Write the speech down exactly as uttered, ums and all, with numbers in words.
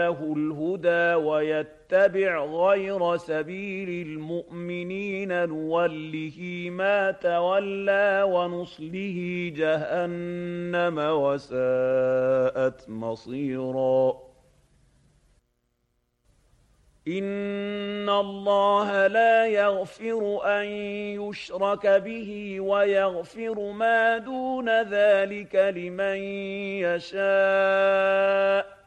له الهدى ويتبع غير سبيل المؤمنين نوله ما تولى ونصله جهنم وساءت مصيرا إن الله لا يغفر أن يشرك به ويغفر ما دون ذلك لمن يشاء